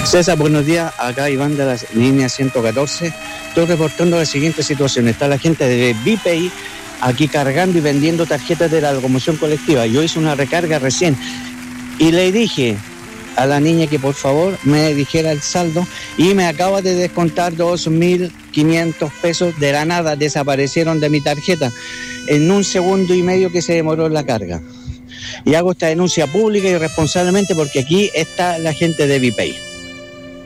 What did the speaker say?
César, buenos días. Acá Iván de la línea 114. Estoy reportando la siguiente situación. Está la gente de BPI aquí cargando y vendiendo tarjetas de la locomoción colectiva. Yo hice una recarga recién y le dije a la niña que por favor me dijera el saldo y me acaba de descontar 2.500 pesos de la nada. Desaparecieron de mi tarjeta en 1 segundo y medio que se demoró la carga. Y hago esta denuncia pública y responsablemente porque aquí está la gente de BPI.